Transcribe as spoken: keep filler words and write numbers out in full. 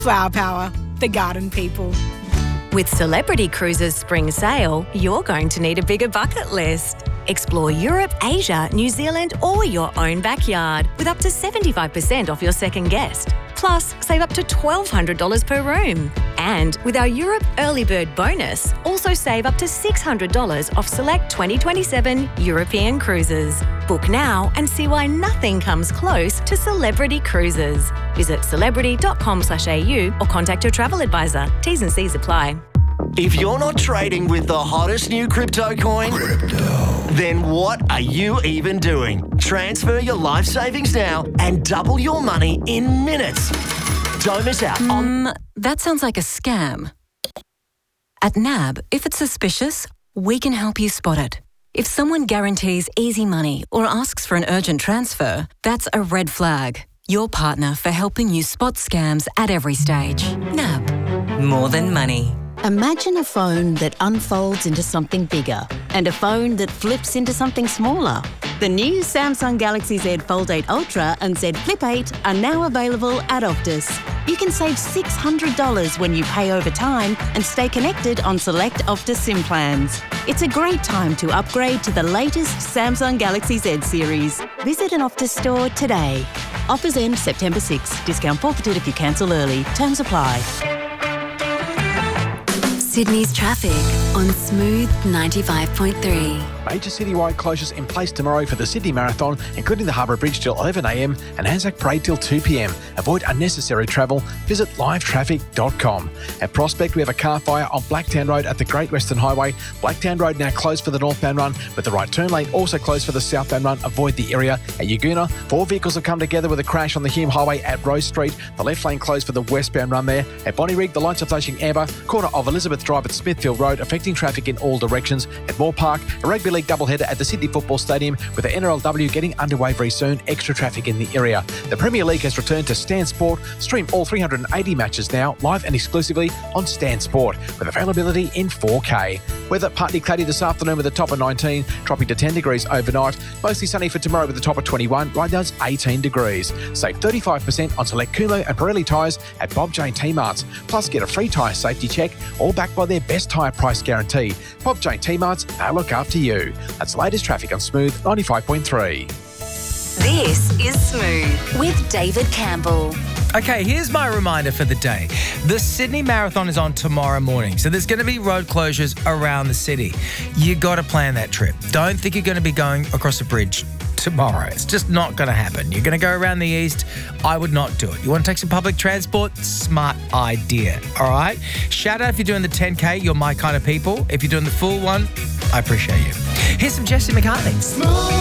Flower Power, the garden people. With Celebrity Cruises Spring Sale, you're going to need a bigger bucket list. Explore Europe, Asia, New Zealand or your own backyard with up to seventy-five percent off your second guest. Plus, save up to twelve hundred dollars per room. And with our Europe Early Bird bonus, also save up to six hundred dollars off select twenty twenty-seven European cruises. Book now and see why nothing comes close to Celebrity Cruises. Visit celebrity dot com slash a u or contact your travel advisor. T's and C's apply. If you're not trading with the hottest new crypto coin, crypto. then what are you even doing? Transfer your life savings now and double your money in minutes. Don't miss out on... Um, that sounds like a scam. At N A B, if it's suspicious, we can help you spot it. If someone guarantees easy money or asks for an urgent transfer, that's a red flag. Your partner for helping you spot scams at every stage. N A B. More than money. Imagine a phone that unfolds into something bigger and a phone that flips into something smaller. The new Samsung Galaxy Z Fold eight Ultra and Z Flip eight are now available at Optus. You can save six hundred dollars when you pay over time and stay connected on select Optus SIM plans. It's a great time to upgrade to the latest Samsung Galaxy Z series. Visit an Optus store today. Offers end September sixth. Discount forfeited if you cancel early. Terms apply. Sydney's traffic on Smooth ninety-five point three. Major citywide closures in place tomorrow for the Sydney Marathon, including the Harbour Bridge till eleven a m and Anzac Parade till two p m. Avoid unnecessary travel. Visit live traffic dot com. At Prospect, we have a car fire on Blacktown Road at the Great Western Highway. Blacktown Road now closed for the northbound run, with the right turn lane also closed for the southbound run. Avoid the area. At Yagoona, four vehicles have come together with a crash on the Hume Highway at Rose Street. The left lane closed for the westbound run there. At Bonnyrigg, the lights are flashing amber. Corner of Elizabeth Drive at Smithfield Road, affecting traffic in all directions. At Moore Park, a rugby league doubleheader at the Sydney Football Stadium, with the N R L W getting underway very soon. Extra traffic in the area. The Premier League has returned to Stan Sport. Stream all three hundred eighty matches now, live and exclusively on Stan Sport, with availability in four K. Weather partly cloudy this afternoon with a top of nineteen, dropping to ten degrees overnight. Mostly sunny for tomorrow with a top of twenty-one. Right now it's eighteen degrees. Save thirty-five percent on select Kumo and Pirelli tyres at Bob Jane T-Marts. Plus get a free tyre safety check, all backed by their best tyre price guarantee. Bob Jane T-Marts, they'll look after you. That's the latest traffic on Smooth ninety-five point three. This is Smooth with David Campbell. Okay, here's my reminder for the day. The Sydney Marathon is on tomorrow morning, so there's going to be road closures around the city. You got to plan that trip. Don't think you're going to be going across a bridge tomorrow. It's just not going to happen. You're going to go around the east. I would not do it. You want to take some public transport? Smart idea. All right? Shout out if you're doing the ten K. You're my kind of people. If you're doing the full one, I appreciate you. Here's some Jesse McCartney.